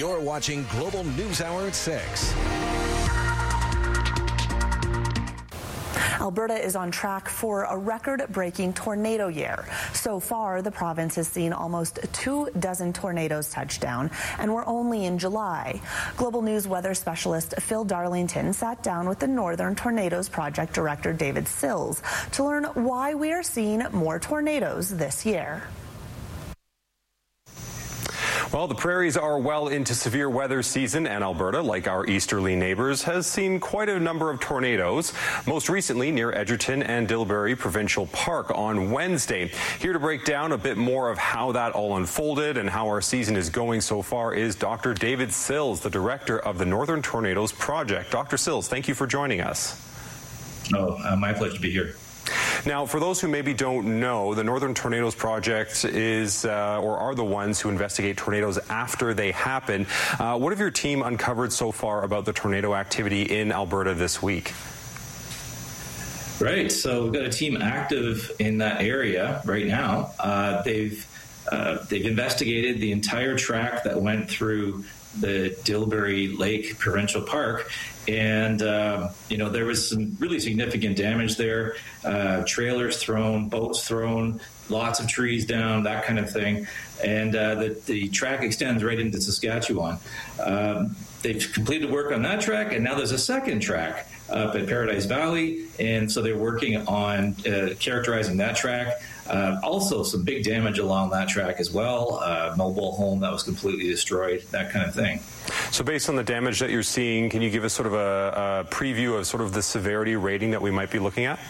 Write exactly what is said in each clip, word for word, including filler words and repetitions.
You're watching Global News Hour at six. Alberta is on track for a record-breaking tornado year. So far, the province has seen almost two dozen tornadoes touch down, and we're only in July. Global News weather specialist Phil Darlington sat down with the Northern Tornadoes Project Director David Sills to learn why we are seeing more tornadoes this year. Well, the prairies are well into severe weather season, and Alberta, like our easterly neighbors, has seen quite a number of tornadoes, most recently near Edgerton and Dilbury Provincial Park on Wednesday. Here to break down a bit more of how that all unfolded and how our season is going so far is Doctor David Sills, the director of the Northern Tornadoes Project. Doctor Sills, thank you for joining us. Oh, uh, my pleasure to be here. Now, for those who maybe don't know, the Northern Tornadoes Project is uh, or are the ones who investigate tornadoes after they happen. Uh, what have your team uncovered so far about the tornado activity in Alberta this week? Right. So we've got a team active in that area right now. Uh, they've uh, they've investigated the entire track that went through the Dilbury Lake Provincial Park. And, uh, you know, there was some really significant damage there, uh, trailers thrown, boats thrown, lots of trees down, that kind of thing. And uh, the, the track extends right into Saskatchewan. Um, they've completed work on that track, and now there's a second track up at Paradise Valley. And so they're working on uh, characterizing that track. Uh, also, some big damage along that track as well. Uh, mobile home that was completely destroyed, that kind of thing. So based on the damage that you're seeing, can you give us sort of a, a preview of sort of the severity rating that we might be looking at?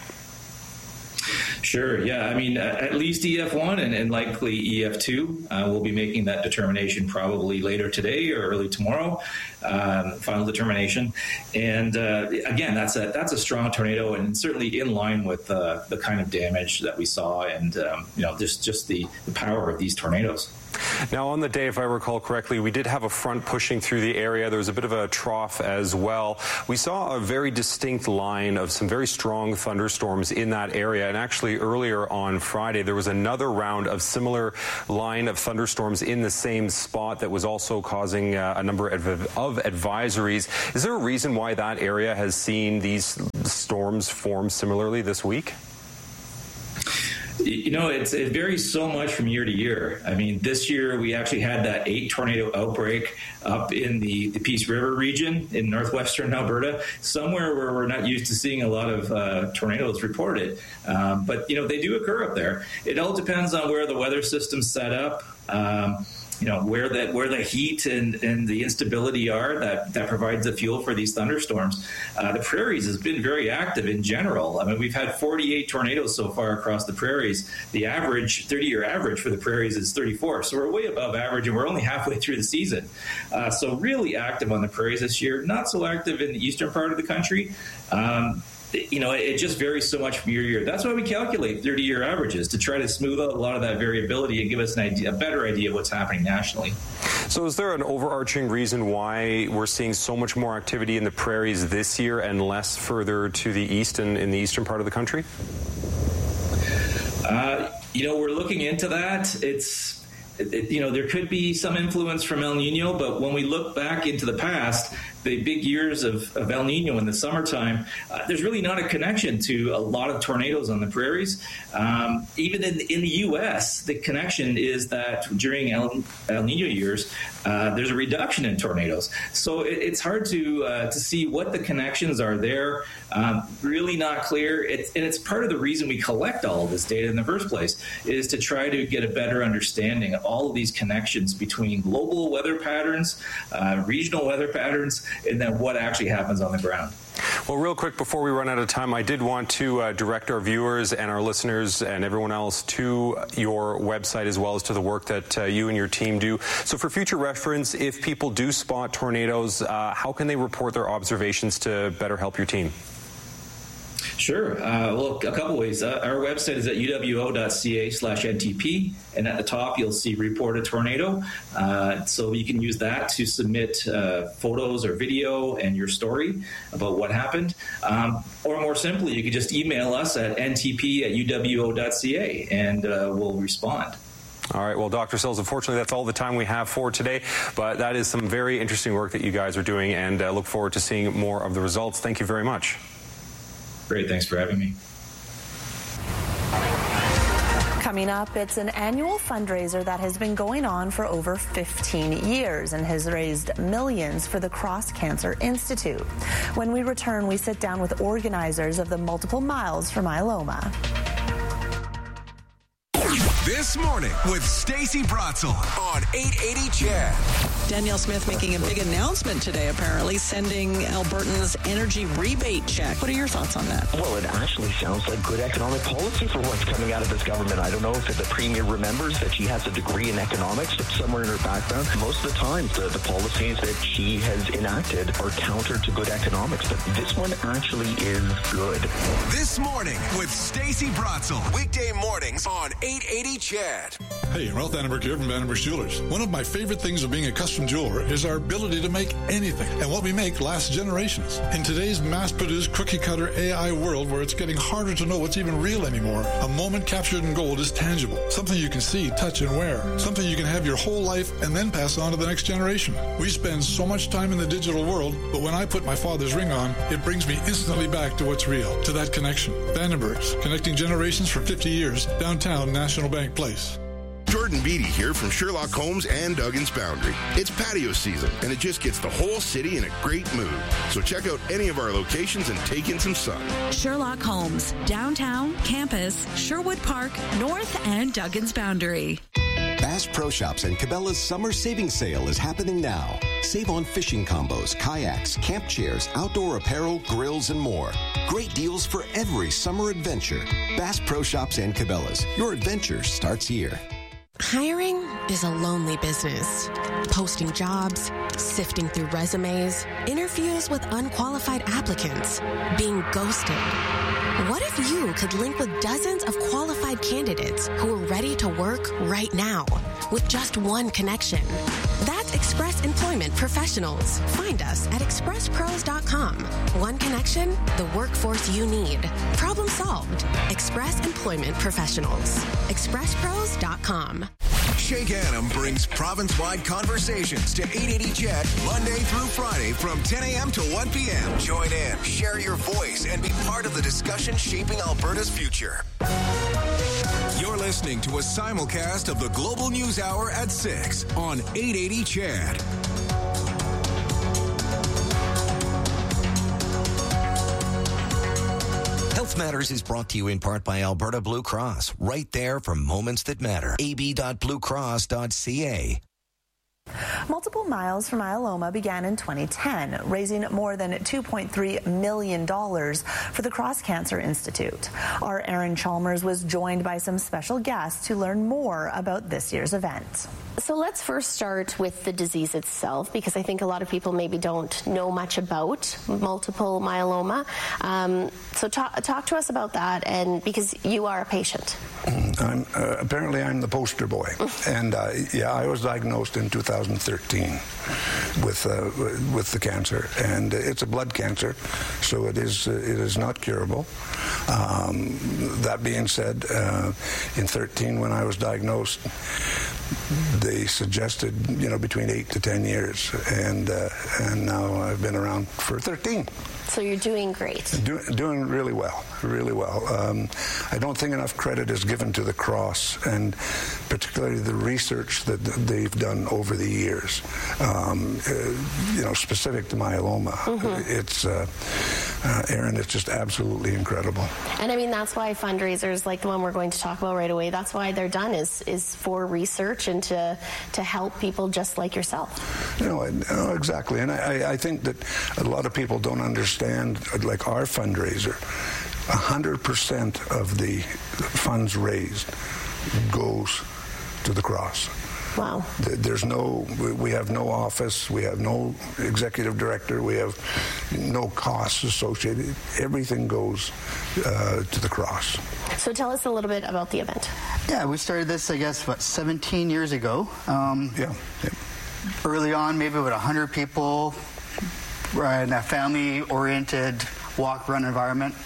Sure, yeah. I mean, uh, at least E F one and, and likely E F two. Uh, we'll be making that determination probably later today or early tomorrow, um, final determination. And uh, again, that's a that's a strong tornado and certainly in line with uh, the kind of damage that we saw and, um, you know, just, just the, the power of these tornadoes. Now, on the day, if I recall correctly, we did have a front pushing through the area. There was a bit of a trough as well. We saw a very distinct line of some very strong thunderstorms in that area. And actually, earlier on Friday, there was another round of similar line of thunderstorms in the same spot that was also causing uh, a number of, of advisories. Is there a reason why that area has seen these storms form similarly this week? You know, it's, it varies so much from year to year. I mean, this year we actually had that eight tornado outbreak up in the, the Peace River region in northwestern Alberta, somewhere where we're not used to seeing a lot of uh, tornadoes reported. Um, but, you know, they do occur up there. It all depends on where the weather system's set up. Um, You know, where that where the heat and, and the instability are that, that provides the fuel for these thunderstorms. Uh, the prairies has been very active in general. I mean, we've had forty-eight tornadoes so far across the prairies. The average, thirty-year average for the prairies is thirty-four. So we're way above average, and we're only halfway through the season. Uh, so really active on the prairies this year. Not so active in the eastern part of the country. Um, You know, it just varies so much from year to year. That's why we calculate thirty-year averages, to try to smooth out a lot of that variability and give us an idea, a better idea of what's happening nationally. So is there an overarching reason why we're seeing so much more activity in the prairies this year and less further to the east and in the eastern part of the country? Uh, you know, we're looking into that. It's... It, you know, there could be some influence from El Nino, but when we look back into the past, the big years of, of El Nino in the summertime, uh, there's really not a connection to a lot of tornadoes on the prairies. Um, even in, in the U S, the connection is that during El, El Nino years, uh, there's a reduction in tornadoes. So it, it's hard to uh, to see what the connections are there. Um, really not clear. It's, and it's part of the reason we collect all of this data in the first place, is to try to get a better understanding of all of these connections between global weather patterns, uh, regional weather patterns, and then what actually happens on the ground. Well, real quick, before we run out of time, I did want to uh, direct our viewers and our listeners and everyone else to your website as well as to the work that uh, you and your team do. So for future reference, if people do spot tornadoes, uh, how can they report their observations to better help your team? Sure. Uh, well, a couple ways. Uh, our website is at u w o dot c a slash N T P, and at the top you'll see Report a Tornado. Uh, so you can use that to submit uh, photos or video and your story about what happened. Um, or more simply, you could just email us at N T P at u w o dot c a, and uh, we'll respond. All right. Well, Doctor Sills, unfortunately, that's all the time we have for today. But that is some very interesting work that you guys are doing, and uh, look forward to seeing more of the results. Thank you very much. Great. Thanks for having me. Coming up, it's an annual fundraiser that has been going on for over fifteen years and has raised millions for the Cross Cancer Institute. When we return, we sit down with organizers of the Multiple Miles for Myeloma. This morning with Stacey Bratzel on eight eighty C H E D. Danielle Smith making a big announcement today, apparently, sending Albertans energy rebate check. What are your thoughts on that? Well, it actually sounds like good economic policy for what's coming out of this government. I don't know if the Premier remembers that she has a degree in economics somewhere in her background. Most of the time, the, the policies that she has enacted are counter to good economics, but this one actually is good. This morning with Stacey Bratzel. Weekday mornings on eight eighty C H E D. Hey, Ralph Annenberg here from Annenberg Jewelers. One of my favorite things of being a custom jeweler is our ability to make anything. And what we make lasts generations. In today's mass-produced, cookie-cutter A I world where it's getting harder to know what's even real anymore, a moment captured in gold is tangible. Something you can see, touch, and wear. Something you can have your whole life and then pass on to the next generation. We spend so much time in the digital world, but when I put my father's ring on, it brings me instantly back to what's real, to that connection. Vandenberg's, connecting generations for fifty years, downtown National Bank Place. Jordan Beatty here from Sherlock Holmes and Duggan's Boundary. It's patio season, and it just gets the whole city in a great mood. So check out any of our locations and take in some sun. Sherlock Holmes, downtown, campus, Sherwood Park, North, and Duggan's Boundary. Bass Pro Shops and Cabela's summer savings sale is happening now. Save on fishing combos, kayaks, camp chairs, outdoor apparel, grills, and more. Great deals for every summer adventure. Bass Pro Shops and Cabela's. Your adventure starts here. Hiring is a lonely business. Posting jobs, sifting through resumes, interviews with unqualified applicants, being ghosted. What if you could link with dozens of qualified candidates who are ready to work right now with just one connection? That's Express Employment Professionals. Find us at express pros dot com. One connection, the workforce you need. Problem solved. Express Employment Professionals. express pros dot com. Shake Adam brings province-wide conversations to eight eighty C H E D Monday through Friday from ten a.m. to one p.m. Join in, share your voice, and be part of the discussion shaping Alberta's future. You're listening to a simulcast of the Global News Hour at six on eight eighty C H E D. Health Matters is brought to you in part by Alberta Blue Cross, right there for moments that matter. a b dot blue cross dot c a. Multiple Miles for Myeloma began in twenty ten, raising more than two point three million dollars for the Cross Cancer Institute. Our Erin Chalmers was joined by some special guests to learn more about this year's event. So let's first start with the disease itself, because I think a lot of people maybe don't know much about multiple myeloma. Um, so talk, talk to us about that, and because you are a patient. I'm, uh, apparently I'm the poster boy. and uh, yeah, I was diagnosed in two thousand thirteen with uh, with the cancer, and it's a blood cancer, so it is uh, it is not curable. Um, that being said, uh, in thirteen when I was diagnosed, they suggested, you know, between eight to ten years, and uh, and now I've been around for thirteen. So you're doing great. Do, doing really well, really well. Um, I don't think enough credit is given to the Cross, and particularly the research that they've done over the years. Um, uh, you know, specific to myeloma, mm-hmm. it's uh, uh, Erin, it's just absolutely incredible. And I mean, that's why fundraisers like the one we're going to talk about right away, that's why they're done, is is for research and to to help people just like yourself. You know, no, exactly. And I, I think that a lot of people don't understand, like our fundraiser, one hundred percent of the funds raised goes to the Cross. Wow. There's no, we have no office, we have no executive director, we have no costs associated. Everything goes uh, to the Cross. So tell us a little bit about the event. Yeah, we started this, I guess, what, seventeen years ago. Um, yeah. yeah. Early on, maybe about one hundred people, in a family-oriented walk-run environment.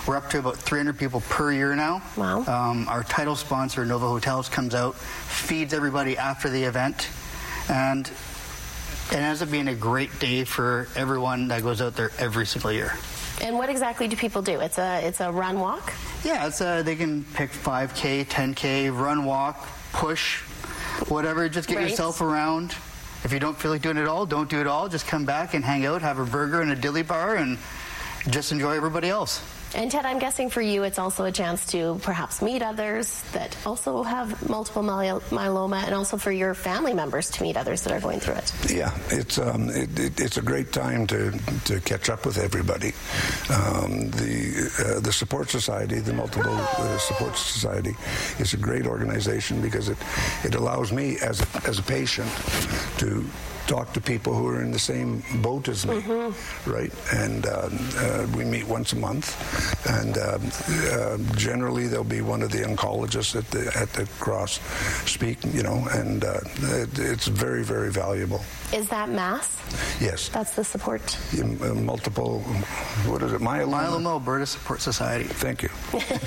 We're up to about three hundred people per year now. Wow. Um, our title sponsor, Nova Hotels, comes out, feeds everybody after the event, and it ends up being a great day for everyone that goes out there every single year. And what exactly do people do? It's a it's a run walk? Yeah, it's a, they can pick five K, ten K, run, walk, push, whatever. Just get Right. yourself around. If you don't feel like doing it all, don't do it all. Just come back and hang out, have a burger and a dilly bar, and just enjoy everybody else. And Ted, I'm guessing for you it's also a chance to perhaps meet others that also have multiple myel- myeloma, and also for your family members to meet others that are going through it. Yeah, it's um, it, it, it's a great time to to catch up with everybody. Um, the uh, the Support Society, the Multiple uh, Support Society, is a great organization because it it allows me as a, as a patient to talk to people who are in the same boat as me, mm-hmm. right? And um, uh, we meet once a month, and um, uh, generally there'll be one of the oncologists at the at the cross speak, you know, and uh, it, it's very, very valuable. Is that MASS? Yes. That's the support. Yeah, uh, multiple, what is it, myeloma? Myeloma Alberta Support Society. Thank you.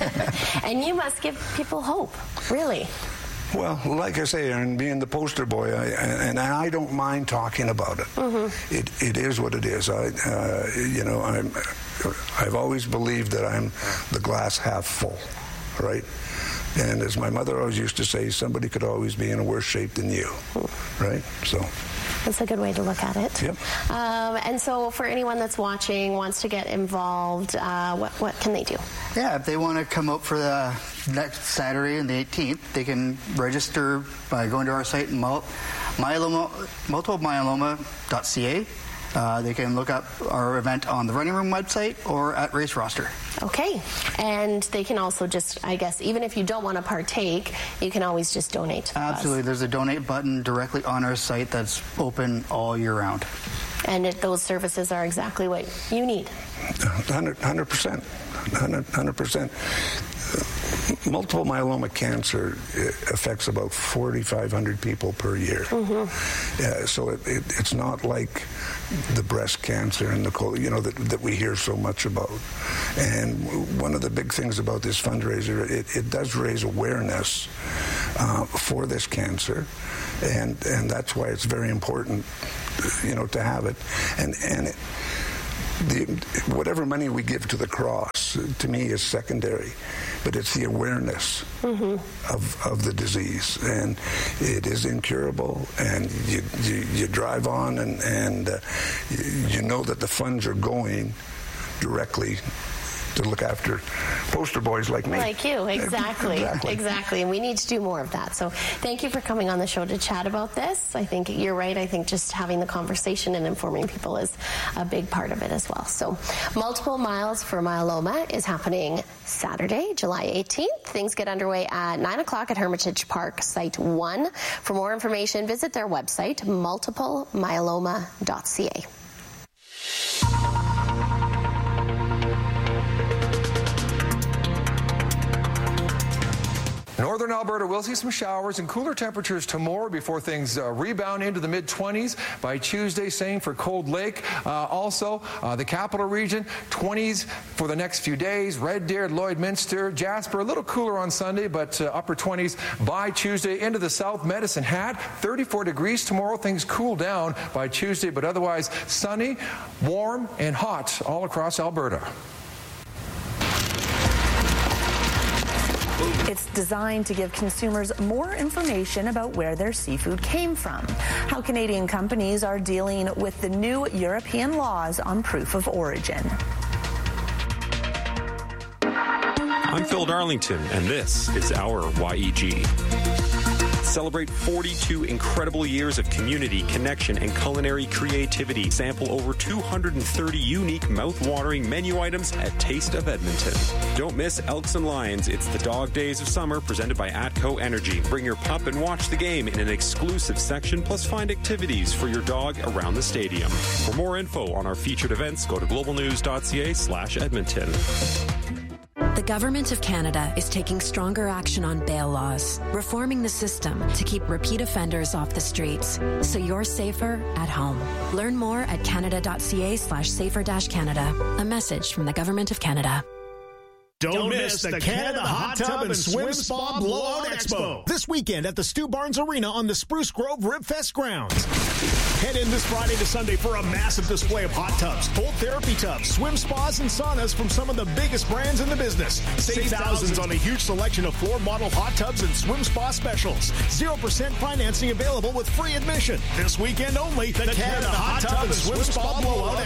And you must give people hope, really. Well, like I say, and being the poster boy, I, and I don't mind talking about it. Mm-hmm. It it is what it is. I, uh, you know, I'm. I've always believed that I'm the glass half full, right? And as my mother always used to say, somebody could always be in a worse shape than you, right? So. That's a good way to look at it. Yep. Um, and so for anyone that's watching, wants to get involved, uh, what, what can they do? Yeah, if they want to come out for the next Saturday on the eighteenth, they can register by going to our site, mul- myeloma, multiple myeloma dot c a. Uh, they can look up our event on the Running Room website or at Race Roster. Okay. And they can also just, I guess, even if you don't want to partake, you can always just donate to the Absolutely. cause. There's a donate button directly on our site that's open all year round. And it, those services are exactly what you need. one hundred percent. one hundred percent. Multiple myeloma cancer affects about forty-five hundred people per year. Mm-hmm. Yeah, so it, it, it's not like the breast cancer and the colon, you know, that, that we hear so much about. And one of the big things about this fundraiser, it, it does raise awareness uh, for this cancer, and and that's why it's very important, you know, to have it. And and it, The, whatever money we give to the cross, to me, is secondary, but it's the awareness mm-hmm. of, of the disease, and it is incurable. And you you, you drive on, and and uh, you, you know that the funds are going directly to look after poster boys like me. Like you, exactly. exactly. Exactly. And we need to do more of that. So thank you for coming on the show to chat about this. I think you're right. I think just having the conversation and informing people is a big part of it as well. So Multiple Miles for Myeloma is happening Saturday, July eighteenth. Things get underway at nine o'clock at Hermitage Park, Site one. For more information, visit their website, multiple myeloma dot c a. Northern Alberta will see some showers and cooler temperatures tomorrow before things uh, rebound into the mid twenties by Tuesday. Same for Cold Lake. Uh, also, uh, the capital region, twenties for the next few days. Red Deer, Lloydminster, Jasper, a little cooler on Sunday, but uh, upper twenties by Tuesday. Into the south, Medicine Hat, thirty-four degrees tomorrow. Things cool down by Tuesday, but otherwise sunny, warm, and hot all across Alberta. It's designed to give consumers more information about where their seafood came from, how Canadian companies are dealing with the new European laws on proof of origin. I'm Phil Darlington, and this is our Y E G. Celebrate forty-two incredible years of community, connection, and culinary creativity. Sample over two hundred thirty unique, mouth-watering menu items at Taste of Edmonton. Don't miss Elks and Lions. It's the Dog Days of Summer, presented by Atco Energy. Bring your pup and watch the game in an exclusive section, plus find activities for your dog around the stadium. For more info on our featured events, go to global news dot c a slash Edmonton. The Government of Canada is taking stronger action on bail laws, reforming the system to keep repeat offenders off the streets, so you're safer at home. Learn more at canada dot c a slash safer dash Canada. A message from the Government of Canada. Don't, Don't miss the Canada Hot Tub and Swim Spa Blowout Expo this weekend at the Stu Barnes Arena on the Spruce Grove Ribfest grounds. Head in this Friday to Sunday for a massive display of hot tubs, cold therapy tubs, swim spas, and saunas from some of the biggest brands in the business. Save thousands on a huge selection of floor model hot tubs and swim spa specials. zero percent financing available with free admission. This weekend only, the, the Canada, Canada Hot Tub and Swim Spa Blowout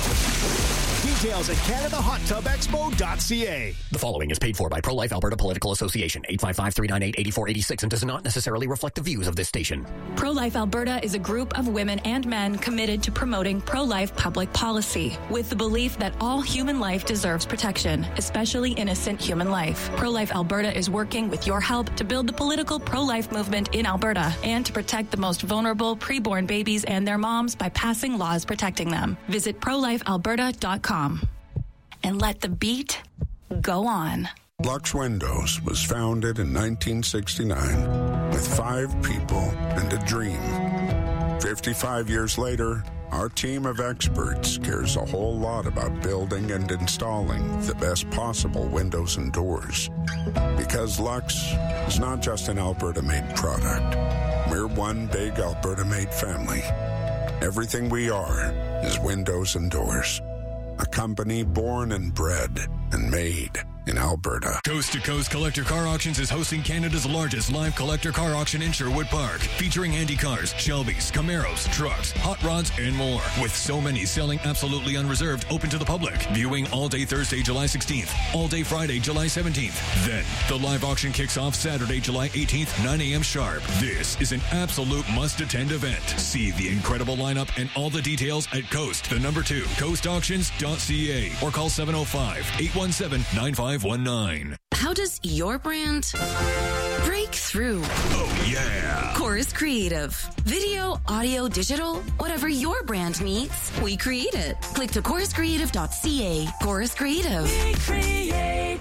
Expo. Details at canada hot tub expo dot c a. The following is paid for by Pro-Life Alberta Political Association, eight five five, three nine eight, eight four eight six, and does not necessarily reflect the views of this station. Pro-Life Alberta is a group of women and men committed to promoting pro-life public policy with the belief that all human life deserves protection, especially innocent human life. Pro-Life Alberta is working with your help to build the political pro-life movement in Alberta and to protect the most vulnerable preborn babies and their moms by passing laws protecting them. Visit pro life alberta dot com. And let the beat go on. Lux Windows was founded in nineteen sixty-nine with five people and a dream. fifty-five years later, our team of experts cares a whole lot about building and installing the best possible windows and doors. Because Lux is not just an Alberta-made product. We're one big Alberta-made family. Everything we are is windows and doors. A company born and bred and made in Alberta. Coast to Coast Collector Car Auctions is hosting Canada's largest live collector car auction in Sherwood Park, featuring Andy cars, Shelbys, Camaros, trucks, hot rods, and more. With so many selling absolutely unreserved, open to the public. Viewing all day Thursday, July sixteenth, all day Friday, July seventeenth. Then, the live auction kicks off Saturday, July eighteenth, nine a.m. sharp. This is an absolute must-attend event. See the incredible lineup and all the details at Coast, the number two, coast auctions dot c a, or call seven oh five, eight one seven, nine five one nine. How does your brand break through? Oh, yeah. Chorus Creative. Video, audio, digital, whatever your brand needs, we create it. Click to chorus creative dot c a. Chorus Creative. We create.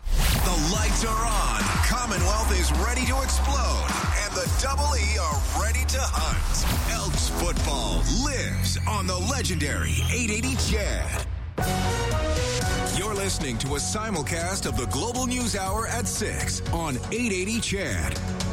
The lights are on. Commonwealth is ready to explode. And the Double E are ready to hunt. Elks football lives on the legendary eight eighty C H E D. You're listening to a simulcast of the Global News Hour at six on eight eighty C H E D.